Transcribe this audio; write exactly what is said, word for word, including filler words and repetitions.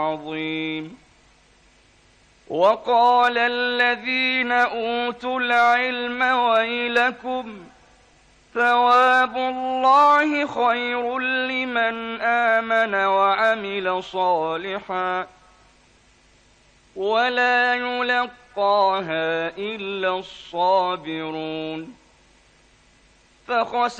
عظيم. وقال الذين أوتوا العلم ويلكم ثواب الله خير لمن آمن وعمل صالحا ولا يلقاها إلا الصابرون. فخسف